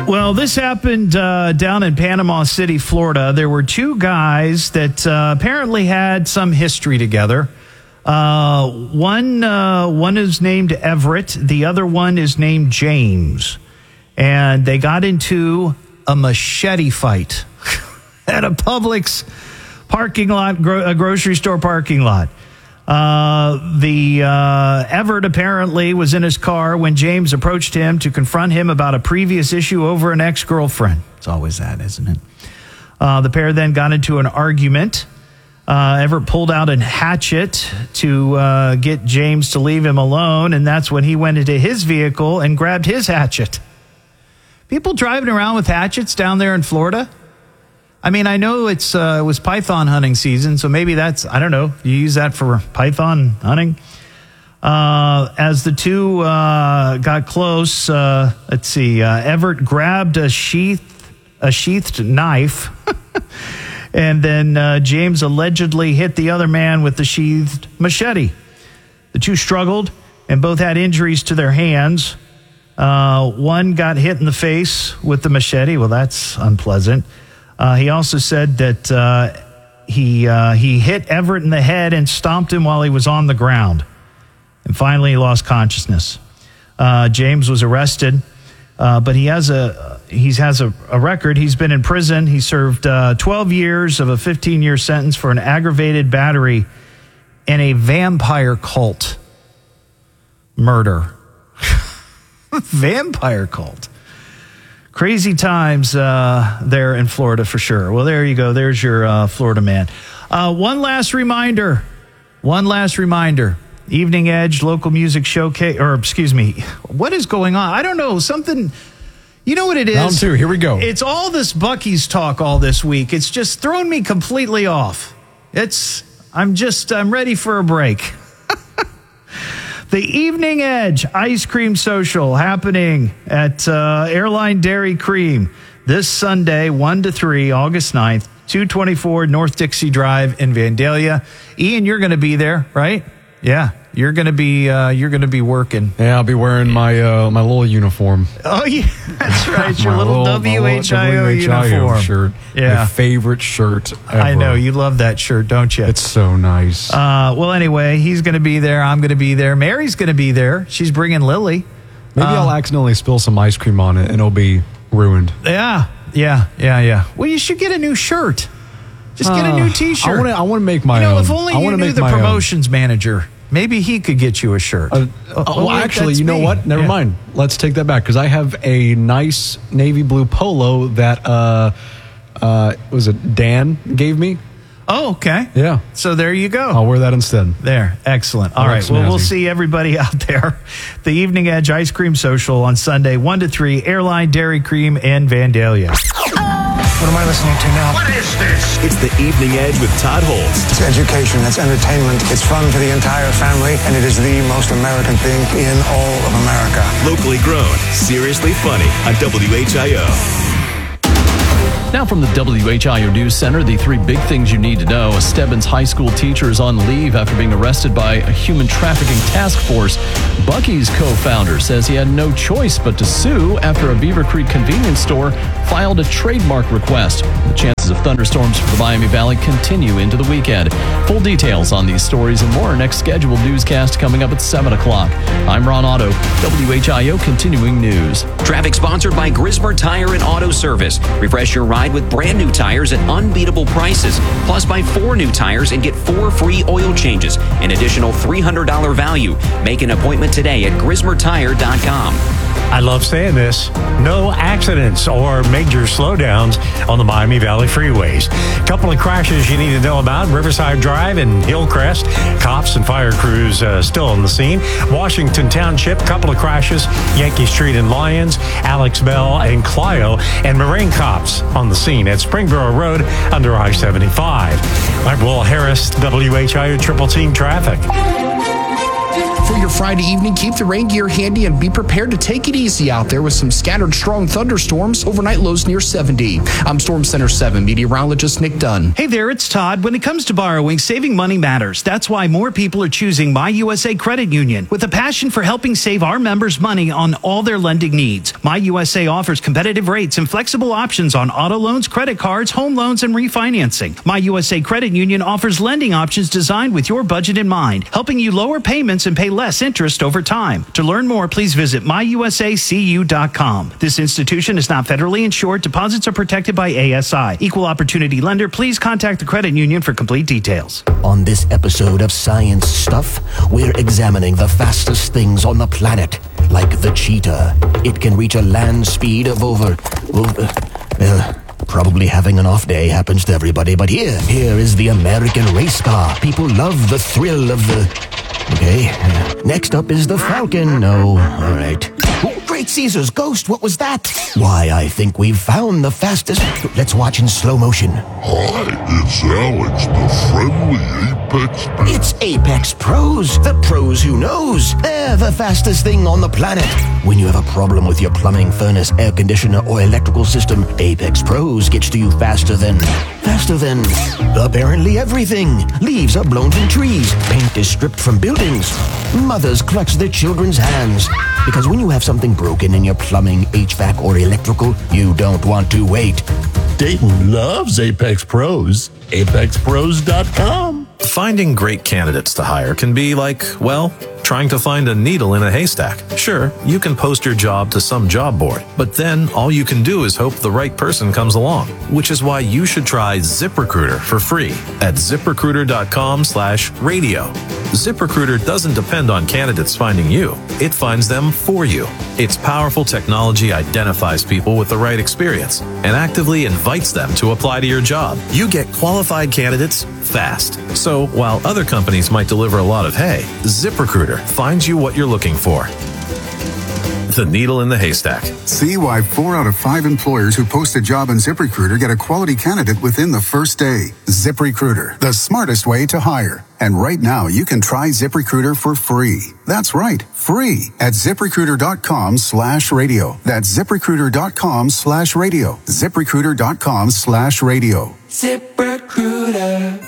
Well, this happened down in Panama City, Florida. There were two guys that apparently had some history together. One is named Everett. The other one is named James. And they got into a machete fight at a Publix parking lot, a grocery store parking lot. Everett apparently was in his car when James approached him to confront him about a previous issue over an ex-girlfriend. It's always that, isn't it? The pair then got into an argument. Everett pulled out a hatchet to get James to leave him alone, and that's when he went into his vehicle and grabbed his hatchet. People driving around with hatchets down there in Florida? I mean, I know it was python hunting season, so maybe that's, I don't know, you use that for python hunting. As the two got close, Everett grabbed a sheathed knife, and then James allegedly hit the other man with the sheathed machete. The two struggled, and both had injuries to their hands. One got hit in the face with the machete. Well, that's unpleasant. He also said that he hit Everett in the head and stomped him while he was on the ground. And finally, he lost consciousness. James was arrested, but he has a record. He's been in prison. He served 12 years of a 15-year sentence for an aggravated battery and a vampire cult murder. Vampire cult. Crazy times there in Florida for sure. Well, there you go. There's your Florida man. One last reminder. Evening Edge, local music showcase, what is going on? I don't know. Something, you know what it is? Round two, here we go. It's all this Buc-ee's talk all this week. It's just thrown me completely off. I'm ready for a break. The Evening Edge Ice Cream Social happening at Airline Dairy Cream this Sunday, 1 to 3, August 9th, 224 North Dixie Drive in Vandalia. Ian, you're going to be there, right? Yeah, you're going to be working. Yeah, I'll be wearing my little uniform. Oh yeah, that's right. Your little WHIO uniform shirt. Yeah, my favorite shirt ever. I know you love that shirt, don't you? It's so nice. Well, anyway, he's going to be there. I'm going to be there. Mary's going to be there. She's bringing Lily. Maybe I'll accidentally spill some ice cream on it, and it'll be ruined. Yeah. Well, you should get a new shirt. Just get a new T-shirt. I want to make my own. If only you knew the promotions manager. Maybe he could get you a shirt. Actually, you know what? Never mind. Let's take that back, because I have a nice navy blue polo that Dan gave me. Oh, okay. Yeah. So there you go. I'll wear that instead. There. Excellent. All right. Well, we'll see everybody out there. The Evening Edge Ice Cream Social on Sunday, 1 to 3, Airline Dairy Cream in Vandalia. What am I listening to now? What is this? It's the Evening Edge with Todd Holtz. It's education, it's entertainment, it's fun for the entire family, and it is the most American thing in all of America. Locally grown, seriously funny on WHIO. Now from the WHIO News Center, the three big things you need to know. A Stebbins High School teacher is on leave after being arrested by a human trafficking task force. Buc-ee's co-founder says he had no choice but to sue after a Beaver Creek convenience store filed a trademark request. The chances of thunderstorms for the Miami Valley continue into the weekend. Full details on these stories and more next scheduled newscast coming up at 7 o'clock. I'm Ron Otto, WHIO Continuing News. Traffic sponsored by Grismer Tire and Auto Service. Refresh your ride with brand new tires at unbeatable prices. Plus, buy 4 new tires and get 4 free oil changes. An additional $300 value. Make an appointment today at GrismerTire.com. I love saying this. No accidents or major slowdowns on the Miami Valley freeways. A couple of crashes you need to know about. Riverside Drive and Hillcrest. Cops and fire crews still on the scene. Washington Township, couple of crashes. Yankee Street and Lyons. Alex Bell and Clio. And Marine cops on the scene at Springboro Road under I-75. I'm Will Harris, WHIO Triple Team Traffic. For your Friday evening, keep the rain gear handy and be prepared to take it easy out there with some scattered strong thunderstorms, overnight lows near 70. I'm Storm Center 7 meteorologist Nick Dunn. Hey there, it's Todd. When it comes to borrowing, saving money matters. That's why more people are choosing My USA Credit Union with a passion for helping save our members money on all their lending needs. My USA offers competitive rates and flexible options on auto loans, credit cards, home loans, and refinancing. My USA Credit Union offers lending options designed with your budget in mind, helping you lower payments and pay less interest over time. To learn more, please visit myusacu.com. This institution is not federally insured. Deposits are protected by ASI. Equal opportunity lender. Please contact the credit union for complete details. On this episode of Science Stuff, we're examining the fastest things on the planet, like the cheetah. It can reach a land speed of probably having an off day happens to everybody, but here is the American race car. People love the thrill of the... Okay, next up is the Falcon. No, all right. Oh, Great Caesar's ghost, what was that? Why, I think we've found the fastest... Let's watch in slow motion. Hi, it's Alex, the friendly Apex Pro. It's Apex Pros, the pros who knows. They're the fastest thing on the planet. When you have a problem with your plumbing, furnace, air conditioner, or electrical system, Apex Pros gets to you faster than apparently everything. Leaves are blown from trees. Paint is stripped from buildings. Mothers clutch their children's hands. Because when you have something broken in your plumbing, HVAC, or electrical, you don't want to wait. Dayton loves Apex Pros. ApexPros.com. Finding great candidates to hire can be like, well, trying to find a needle in a haystack. Sure, you can post your job to some job board, but then all you can do is hope the right person comes along, which is why you should try ZipRecruiter for free at ZipRecruiter.com/radio. ZipRecruiter doesn't depend on candidates finding you. It finds them for you. Its powerful technology identifies people with the right experience and actively invites them to apply to your job. You get qualified candidates fast. So while other companies might deliver a lot of hay, ZipRecruiter finds you what you're looking for. The needle in the haystack. See why 4 out of 5 employers who post a job on ZipRecruiter get a quality candidate within the first day. ZipRecruiter, the smartest way to hire. And right now, you can try ZipRecruiter for free. That's right, free at ZipRecruiter.com/radio. That's ZipRecruiter.com/radio. ZipRecruiter.com/radio. ZipRecruiter.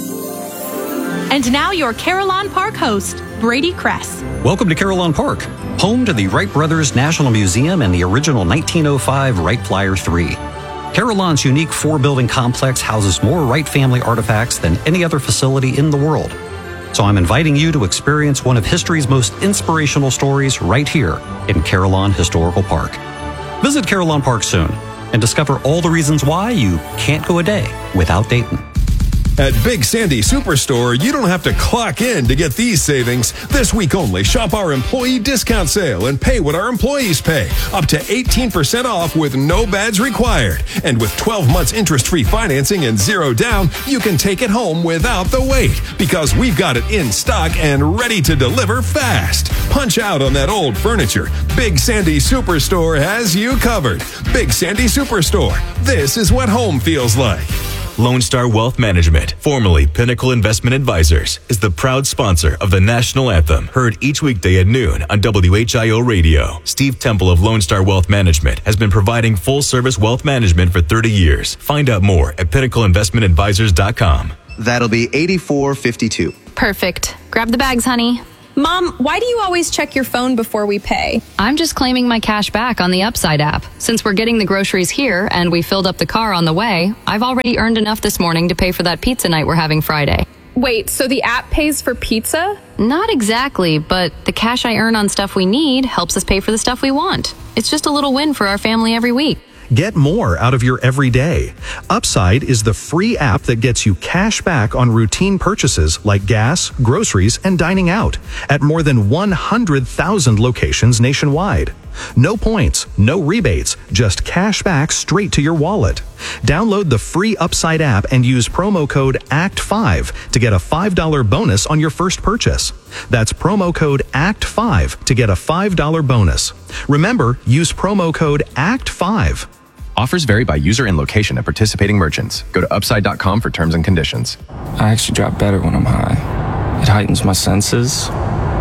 And now your Carillon Park host, Brady Kress. Welcome to Carillon Park, home to the Wright Brothers National Museum and the original 1905 Wright Flyer 3. Carillon's unique 4-building complex houses more Wright family artifacts than any other facility in the world. So I'm inviting you to experience one of history's most inspirational stories right here in Carillon Historical Park. Visit Carillon Park soon and discover all the reasons why you can't go a day without Dayton. At Big Sandy Superstore, you don't have to clock in to get these savings. This week only, shop our employee discount sale and pay what our employees pay. Up to 18% off with no badge required. And with 12 months interest-free financing and 0 down, you can take it home without the wait because we've got it in stock and ready to deliver fast. Punch out on that old furniture. Big Sandy Superstore has you covered. Big Sandy Superstore. This is what home feels like. Lone Star Wealth Management, formerly Pinnacle Investment Advisors, is the proud sponsor of the National Anthem, heard each weekday at noon on WHIO Radio. Steve Temple of Lone Star Wealth Management has been providing full-service wealth management for 30 years. Find out more at pinnacleinvestmentadvisors.com. That'll be $84.52. Perfect. Grab the bags, honey. Mom, why do you always check your phone before we pay? I'm just claiming my cash back on the Upside app. Since we're getting the groceries here and we filled up the car on the way, I've already earned enough this morning to pay for that pizza night we're having Friday. Wait, so the app pays for pizza? Not exactly, but the cash I earn on stuff we need helps us pay for the stuff we want. It's just a little win for our family every week. Get more out of your everyday. Upside is the free app that gets you cash back on routine purchases like gas, groceries, and dining out at more than 100,000 locations nationwide. No points, no rebates, just cash back straight to your wallet. Download the free Upside app and use promo code ACT5 to get a $5 bonus on your first purchase. That's promo code ACT5 to get a $5 bonus. Remember, use promo code ACT5. Offers vary by user and location at participating merchants. Go to upside.com for terms and conditions. I actually drop better when I'm high. It heightens my senses,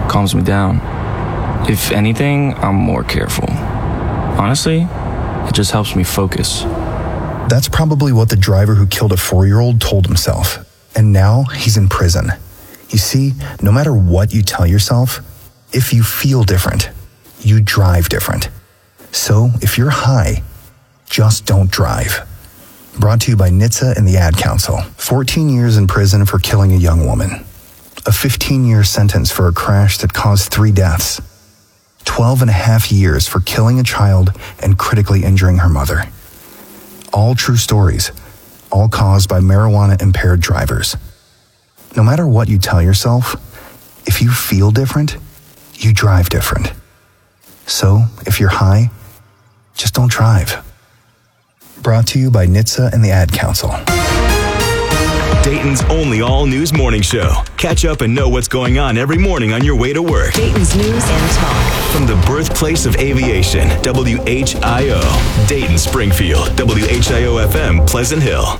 calms me down. If anything, I'm more careful. Honestly, it just helps me focus. That's probably what the driver who killed a 4-year-old told himself. And now he's in prison. You see, no matter what you tell yourself, if you feel different, you drive different. So if you're high, just don't drive. Brought to you by NHTSA and the Ad Council. 14 years in prison for killing a young woman. A 15-year sentence for a crash that caused 3 deaths. 12 and a half years for killing a child and critically injuring her mother. All true stories, all caused by marijuana-impaired drivers. No matter what you tell yourself, if you feel different, you drive different. So, if you're high, just don't drive. Brought to you by NHTSA and the Ad Council. Dayton's only all-news morning show. Catch up and know what's going on every morning on your way to work. Dayton's news and talk. From the birthplace of aviation, WHIO. Dayton, Springfield, WHIO-FM, Pleasant Hill.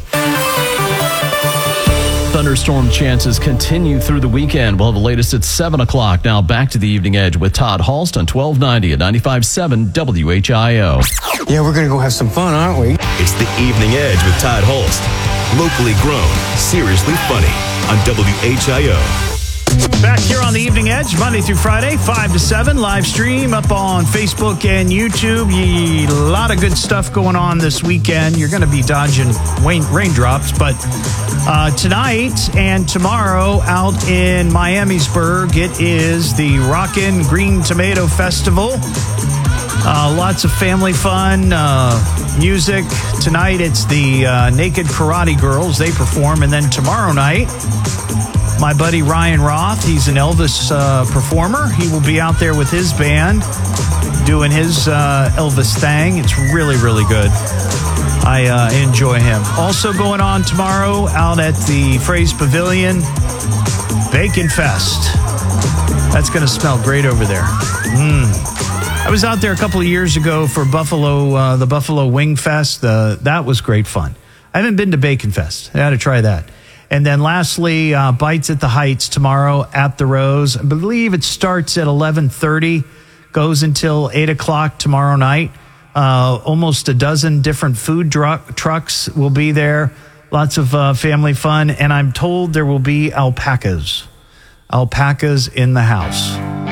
Thunderstorm chances continue through the weekend. We'll have the latest at 7 o'clock. Now back to the Evening Edge with Todd Halst on 1290 at 95.7 WHIO. Yeah, we're going to go have some fun, aren't we? It's the Evening Edge with Todd Halst. Locally grown, seriously funny on WHIO. Back here on the Evening Edge, Monday through Friday, 5 to 7, live stream up on Facebook and YouTube. A lot of good stuff going on this weekend. You're going to be dodging raindrops, but tonight and tomorrow out in Miamisburg, it is the Rockin' Green Tomato Festival. Lots of family fun, music. Tonight it's the Naked Karate Girls. They perform. And then tomorrow night, my buddy Ryan Roth, he's an Elvis performer. He will be out there with his band doing his Elvis thing. It's really, really good. I enjoy him. Also going on tomorrow out at the Fraze Pavilion, Bacon Fest. That's going to smell great over there. I was out there a couple of years ago for Buffalo, the Buffalo Wing Fest. That was great fun. I haven't been to Bacon Fest. I got to try that. And then lastly, Bites at the Heights tomorrow at the Rose. I believe it starts at 11:30, goes until 8 o'clock tomorrow night. Almost a dozen different food trucks will be there. Lots of family fun. And I'm told there will be alpacas. Alpacas in the house.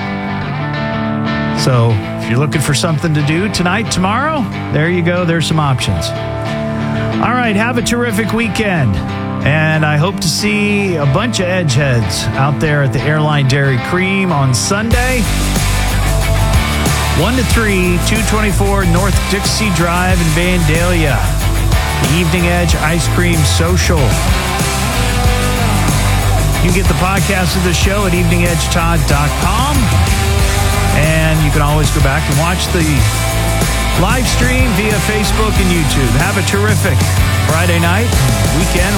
So if you're looking for something to do tonight, tomorrow, there you go. There's some options. All right, have a terrific weekend. And I hope to see a bunch of Edgeheads out there at the Airline Dairy Cream on Sunday. 1 to 3, 224 North Dixie Drive in Vandalia. The Evening Edge Ice Cream Social. You can get the podcast of the show at eveningedgetodd.com. And you can always go back and watch the live stream via Facebook and YouTube. Have a terrific Friday night, weekend.